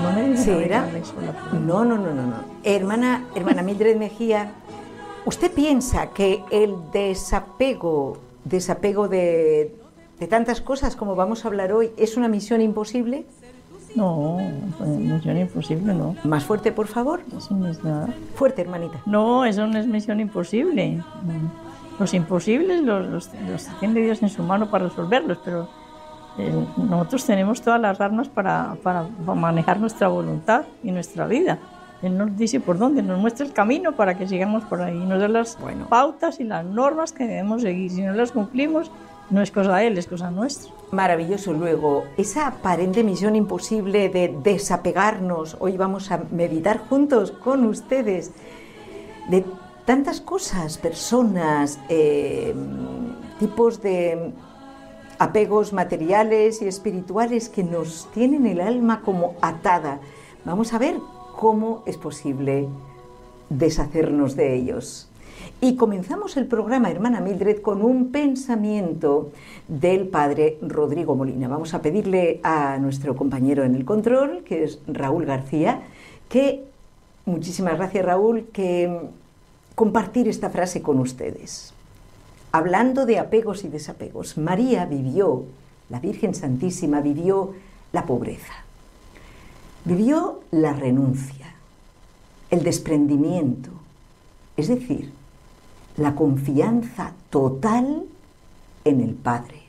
no me Sí, dejen era. navegar sola por el No. Hermana Mildred Mejía, ¿usted piensa que el desapego de tantas cosas como vamos a hablar hoy es una misión imposible? No, pues, misión imposible no. Más fuerte, por favor. Eso no es nada. Fuerte, hermanita. No, eso no es misión imposible. Los imposibles los tiene Dios en su mano para resolverlos, pero nosotros tenemos todas las armas para manejar nuestra voluntad y nuestra vida. Él nos dice por dónde, nos muestra el camino para que sigamos por ahí, nos da las pautas y las normas que debemos seguir. Si no las cumplimos, no es cosa de Él, es cosa nuestra. Maravilloso. Luego, esa aparente misión imposible de desapegarnos, hoy vamos a meditar juntos con ustedes de tantas cosas, personas, tipos de apegos materiales y espirituales que nos tienen el alma como atada. Vamos a ver cómo es posible deshacernos de ellos. Y comenzamos el programa, hermana Mildred, con un pensamiento del padre Rodrigo Molina. Vamos a pedirle a nuestro compañero en el control, que es Raúl García, que, muchísimas gracias Raúl, que compartir esta frase con ustedes. Hablando de apegos y desapegos, María vivió, la Virgen Santísima vivió la pobreza, vivió la renuncia, el desprendimiento, es decir, la confianza total en el Padre.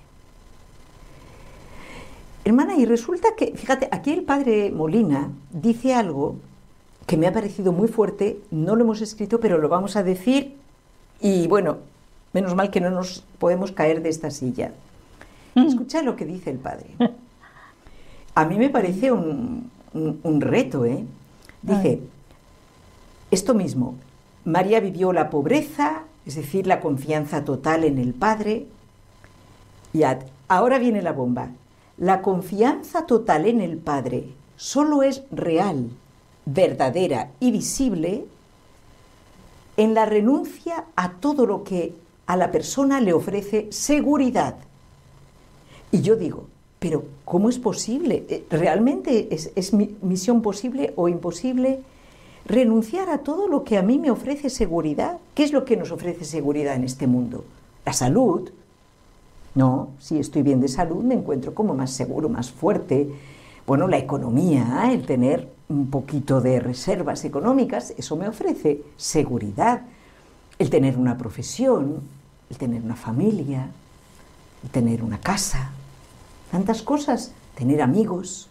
Hermana, y resulta que, fíjate, aquí el padre Molina dice algo que me ha parecido muy fuerte, no lo hemos escrito, pero lo vamos a decir, y bueno, menos mal que no nos podemos caer de esta silla. Escucha lo que dice el padre. A mí me parece un reto, ¿eh? Dice, esto mismo, María vivió la pobreza, es decir, la confianza total en el Padre. Y ahora viene la bomba. La confianza total en el Padre solo es real, verdadera y visible en la renuncia a todo lo que a la persona le ofrece seguridad. Y yo digo, pero ¿cómo es posible? ¿Realmente es misión posible o imposible renunciar a todo lo que a mí me ofrece seguridad? ¿Qué es lo que nos ofrece seguridad en este mundo? ¿La salud? No, si estoy bien de salud me encuentro como más seguro, más fuerte. Bueno, la economía, el tener un poquito de reservas económicas, eso me ofrece seguridad. El tener una profesión, el tener una familia, el tener una casa, tantas cosas, tener amigos.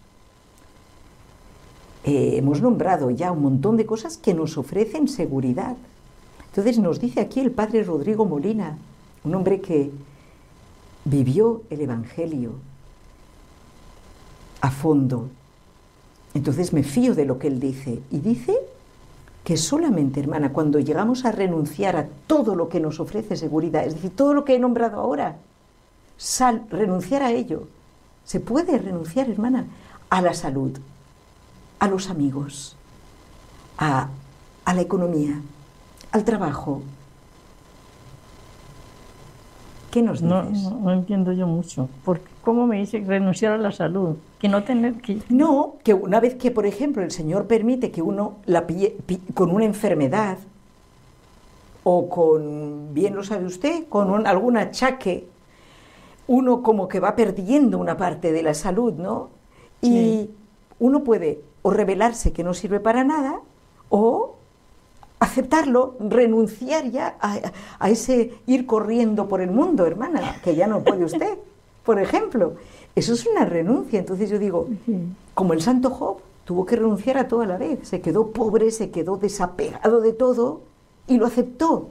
Hemos nombrado ya un montón de cosas que nos ofrecen seguridad. Entonces nos dice aquí el padre Rodrigo Molina, un hombre que vivió el Evangelio a fondo. Entonces me fío de lo que él dice. Y dice que solamente, hermana, cuando llegamos a renunciar a todo lo que nos ofrece seguridad, es decir, todo lo que he nombrado ahora, renunciar a ello. Se puede renunciar, hermana, a la salud, a los amigos, a la economía, al trabajo. ¿Qué nos dices? No entiendo yo mucho. ¿Cómo me dice renunciar a la salud? Que no tener que... No, que una vez que, por ejemplo, el Señor permite que uno con una enfermedad o con, bien lo sabe usted, con algún achaque, uno como que va perdiendo una parte de la salud, ¿no? Y sí, uno puede o rebelarse que no sirve para nada o aceptarlo, renunciar ya a ese ir corriendo por el mundo, hermana, que ya no puede usted, por ejemplo. Eso es una renuncia. Entonces yo digo, como el santo Job, tuvo que renunciar a todo a la vez. Se quedó pobre, se quedó desapegado de todo y lo aceptó.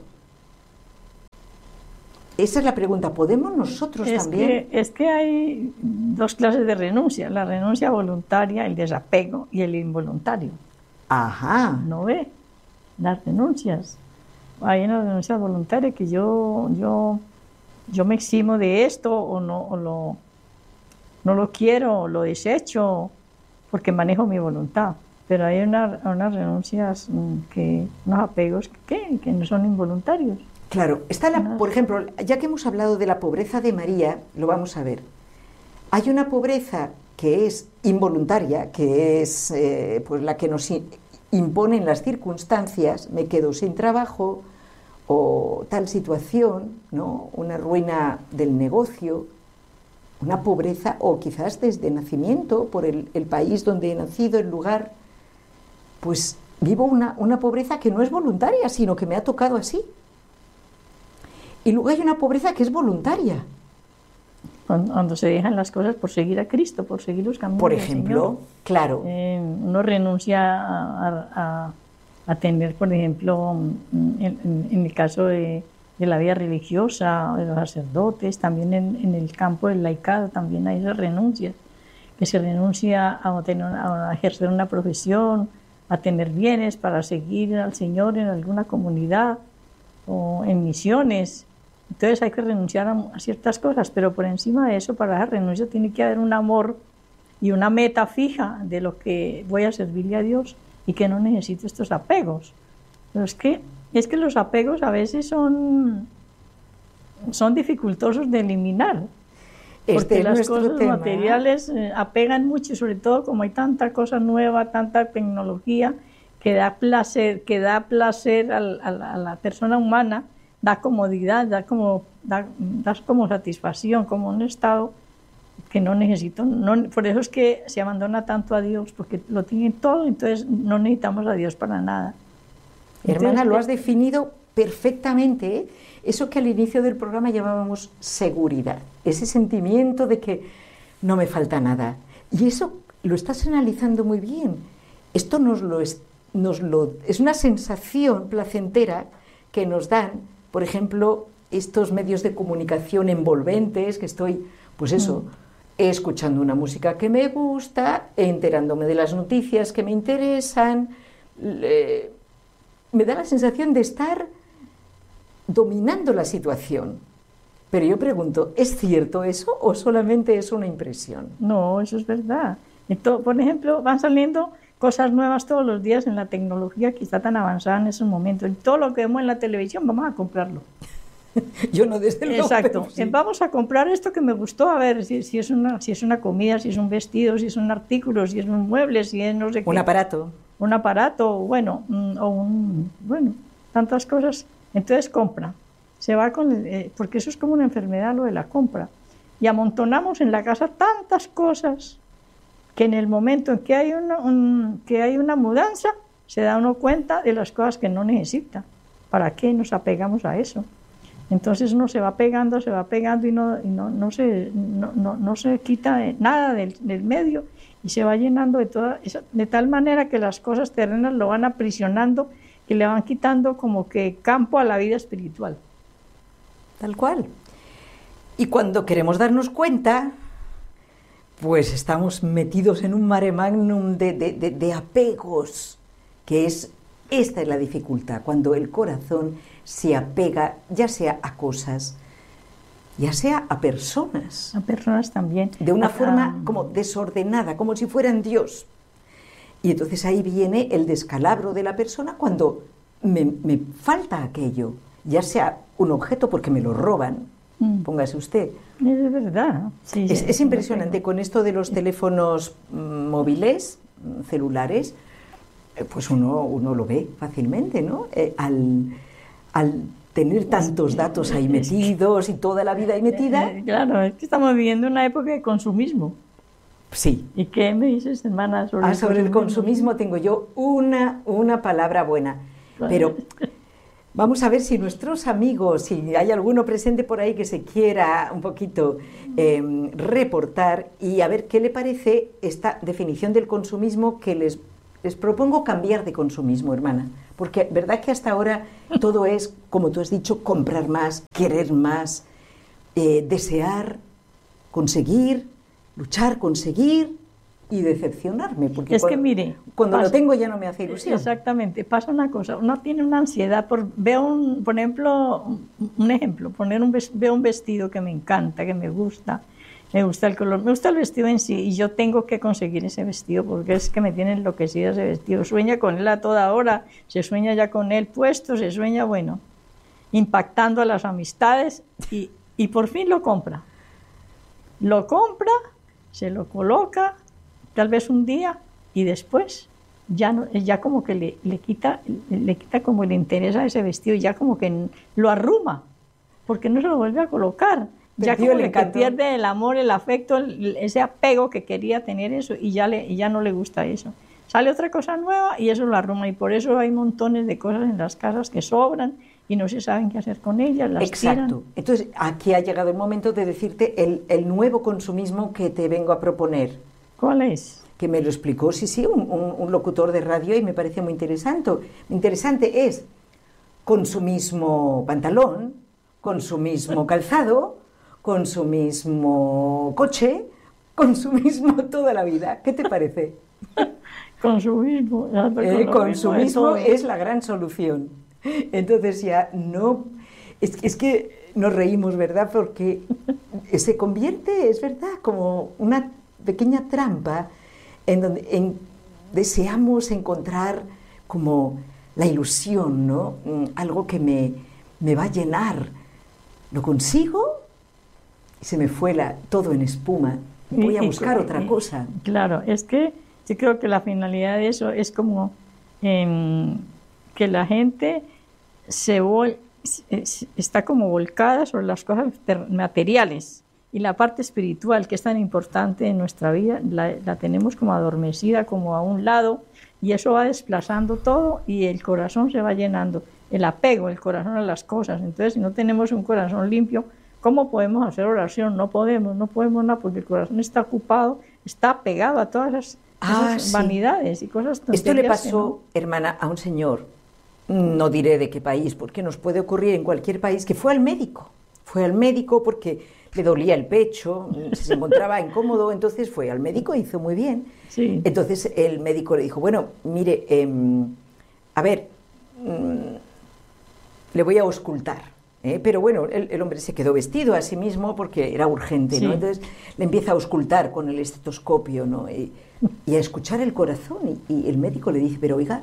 Esa es la pregunta. ¿Podemos nosotros también? Es que hay dos clases de renuncia. La renuncia voluntaria, el desapego y el involuntario. Ajá. ¿No ve? Las renuncias. Hay una renuncia voluntaria que yo me eximo de esto o no lo quiero, o lo desecho porque manejo mi voluntad. Pero hay unas renuncias, unos apegos que no son involuntarios. Claro, está por ejemplo, ya que hemos hablado de la pobreza de María, lo vamos a ver. Hay una pobreza que es involuntaria, que es pues la que nos imponen las circunstancias, me quedo sin trabajo o tal situación, ¿no? Una ruina del negocio, una pobreza, o quizás desde nacimiento, por el país donde he nacido, el lugar, pues vivo una pobreza que no es voluntaria, sino que me ha tocado así. Y luego hay una pobreza que es voluntaria. Cuando se dejan las cosas por seguir a Cristo, por seguir los caminos Por del ejemplo, Señor. claro. Uno renuncia a tener, por ejemplo, en el caso de la vida religiosa, de los sacerdotes, también en el campo del laicado, también hay esas renuncias, que se renuncia a ejercer una profesión, a tener bienes para seguir al Señor en alguna comunidad o en misiones. Entonces hay que renunciar a ciertas cosas, pero por encima de eso, para esa renuncia tiene que haber un amor y una meta fija de lo que voy a servirle a Dios y que no necesito estos apegos. Pero es que los apegos a veces son dificultosos de eliminar, porque las cosas materiales apegan mucho, sobre todo como hay tanta cosa nueva, tanta tecnología que da placer a la persona humana, da comodidad, da como satisfacción, como un estado que no necesito. Por eso es que se abandona tanto a Dios, porque lo tienen todo, entonces no necesitamos a Dios para nada. Hermana, lo has definido perfectamente, ¿eh? Eso que al inicio del programa llamábamos seguridad, ese sentimiento de que no me falta nada. Y eso lo estás analizando muy bien. Esto es una sensación placentera que nos dan, por ejemplo, estos medios de comunicación envolventes, que estoy, pues eso, escuchando una música que me gusta, enterándome de las noticias que me interesan. Me da la sensación de estar dominando la situación. Pero yo pregunto, ¿es cierto eso o solamente es una impresión? No, eso es verdad. Por ejemplo, van saliendo cosas nuevas todos los días en la tecnología que está tan avanzada en esos momentos. Y todo lo que vemos en la televisión, vamos a comprarlo. Yo no, desde luego. Exacto. Sí. Vamos a comprar esto que me gustó, a ver si es una comida, si es un vestido, si es un artículo, si es un mueble, si es no sé qué. Un aparato. Un aparato, bueno, tantas cosas. Entonces compra. Se va porque eso es como una enfermedad, lo de la compra. Y amontonamos en la casa tantas cosas que en el momento en que hay una mudanza, se da uno cuenta de las cosas que no necesita. ¿Para qué nos apegamos a eso? Entonces uno se va pegando y no se quita nada del medio y se va llenando de tal manera que las cosas terrenas lo van aprisionando, que le van quitando como que campo a la vida espiritual. Tal cual. Y cuando queremos darnos cuenta, pues estamos metidos en un mare magnum de apegos, esta es la dificultad, cuando el corazón se apega, ya sea a cosas, ya sea a personas. A personas también. De una forma como desordenada, como si fueran Dios. Y entonces ahí viene el descalabro de la persona cuando me falta aquello, ya sea un objeto porque me lo roban, póngase usted. Es verdad. Sí, es impresionante con esto de los teléfonos móviles, celulares, pues uno lo ve fácilmente, ¿no? Al tener tantos datos ahí metidos y toda la vida ahí metida. Claro, es que estamos viviendo una época de consumismo. Sí. ¿Y qué me dices, hermana, sobre el consumismo? Tengo yo una palabra buena. Pero vamos a ver si nuestros amigos, si hay alguno presente por ahí que se quiera un poquito reportar y a ver qué le parece esta definición del consumismo que les propongo cambiar de consumismo, hermana. Porque verdad que hasta ahora todo es, como tú has dicho, comprar más, querer más, desear, conseguir, luchar, conseguir y decepcionarme. Porque es que mire, cuando lo tengo ya no me hace ilusión. Exactamente, pasa una cosa, uno tiene una ansiedad veo un vestido que me encanta, que me gusta el color, me gusta el vestido en sí y yo tengo que conseguir ese vestido porque es que me tiene enloquecida ese vestido, sueña con él a toda hora, se sueña ya con él puesto, se sueña, bueno, impactando a las amistades y por fin lo compra se lo coloca tal vez un día y después ya, no, ya como que le quita como el interés a ese vestido y ya como que lo arruma, porque no se lo vuelve a colocar. Ya como que pierde el amor, el afecto, ese apego que quería tener eso y ya no le gusta eso. Sale otra cosa nueva y eso lo arruma, y por eso hay montones de cosas en las casas que sobran y no se saben qué hacer con ellas, las Exacto. tiran. Entonces, aquí ha llegado el momento de decirte el nuevo consumismo que te vengo a proponer. ¿Cuál es? Que me lo explicó, sí, un locutor de radio y me parece muy interesante. Interesante es consumismo pantalón, consumismo calzado, consumismo coche, consumismo toda la vida. ¿Qué te parece? Consumismo. Consumismo es la gran solución. Entonces ya no... Es que nos reímos, ¿verdad? Porque se convierte, es verdad, como una pequeña trampa en donde deseamos encontrar como la ilusión, ¿no? Algo que me va a llenar. Lo consigo y se me fue todo en espuma. Voy a buscar otra cosa. Claro, es que yo creo que la finalidad de eso es como que la gente está como volcada sobre las cosas materiales, y la parte espiritual, que es tan importante en nuestra vida, la tenemos como adormecida, como a un lado, y eso va desplazando todo y el corazón se va llenando, el apego, el corazón a las cosas. Entonces, si no tenemos un corazón limpio, ¿cómo podemos hacer oración? No podemos nada, porque el corazón está ocupado, está pegado a todas esas vanidades y cosas tonterías. Esto le pasó, hermana, a un señor, no diré de qué país, porque nos puede ocurrir en cualquier país, que fue al médico porque le dolía el pecho, se encontraba incómodo, entonces fue al médico, hizo muy bien. Sí. Entonces el médico le dijo, bueno, mire, a ver, le voy a auscultar. Pero bueno, el hombre se quedó vestido a sí mismo porque era urgente, ¿no? Entonces le empieza a auscultar con el estetoscopio, ¿no? Y a escuchar el corazón, y el médico le dice, pero oiga,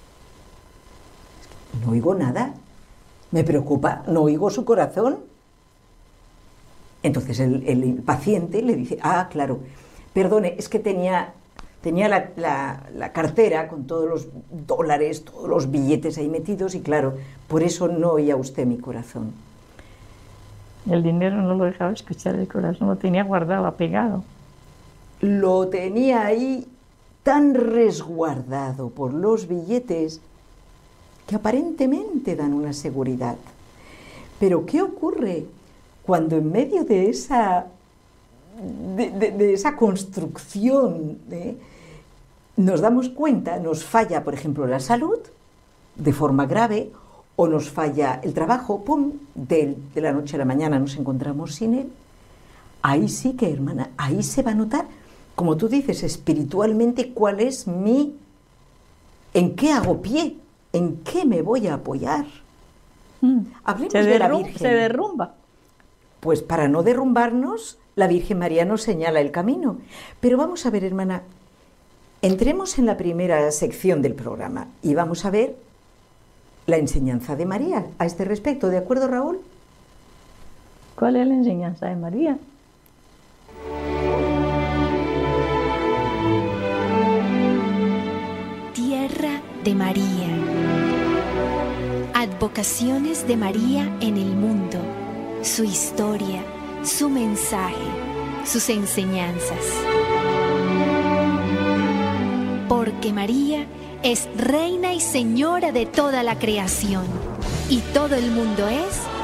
no oigo nada, me preocupa, no oigo su corazón. Entonces el paciente le dice, claro, perdone, es que tenía la cartera con todos los dólares, todos los billetes ahí metidos, y claro, por eso no oía usted mi corazón. El dinero no lo dejaba escuchar el corazón, lo tenía guardado, apegado. Lo tenía ahí tan resguardado por los billetes que aparentemente dan una seguridad. Pero ¿qué ocurre cuando en medio de esa construcción nos damos cuenta, nos falla, por ejemplo, la salud de forma grave, o nos falla el trabajo, ¡pum!, de la noche a la mañana nos encontramos sin él? Ahí sí que, hermana, ahí se va a notar, como tú dices, espiritualmente, cuál es en qué hago pie, en qué me voy a apoyar. Hablemos de la Virgen. Se derrumba. Pues para no derrumbarnos, la Virgen María nos señala el camino. Pero vamos a ver, hermana, entremos en la primera sección del programa y vamos a ver la enseñanza de María a este respecto. ¿De acuerdo, Raúl? ¿Cuál es la enseñanza de María? Tierra de María. Advocaciones de María en el mundo. Su historia, su mensaje, sus enseñanzas. Porque María es reina y señora de toda la creación, y todo el mundo es